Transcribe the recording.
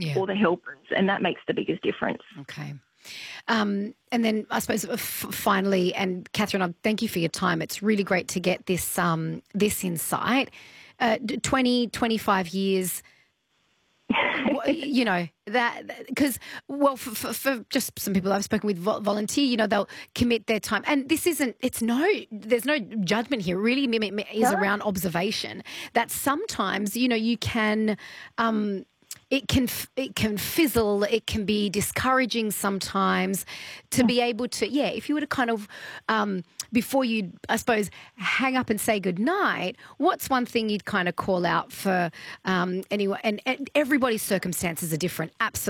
Yeah. or the helpers, and that makes the biggest difference. Okay. And then I suppose finally, and Catherine, thank you for your time. It's really great to get this this insight. 20, 25 years, you know, that because, well, for just some people I've spoken with volunteer, you know, they'll commit their time. And this isn't, there's no judgment here. Really is around observation that sometimes, you know, you can, it can fizzle. It can be discouraging sometimes to be able to, if you were to kind of, before you, I suppose, hang up and say goodnight, what's one thing you'd kind of call out for anyone? And everybody's circumstances are different, absolutely.